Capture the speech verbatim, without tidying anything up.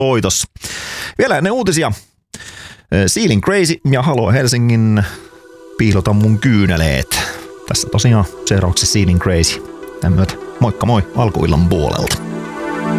voitossa. Vielä ennen uutisia. Sealing Crazy ja Halo Helsingin Piilota mun kyyneleet. Tässä tosiaan seuraavaksi Sealing Crazy. Tämän myötä moikka moi alkuillan puolelta.